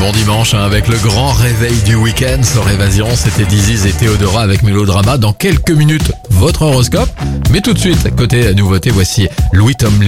Bon dimanche avec le grand réveil du week-end sur Évasion, c'était Diziz et Théodora avec Mélodrama. Dans quelques minutes, votre horoscope. Mais tout de suite, côté nouveauté, voici Louis Tomlin.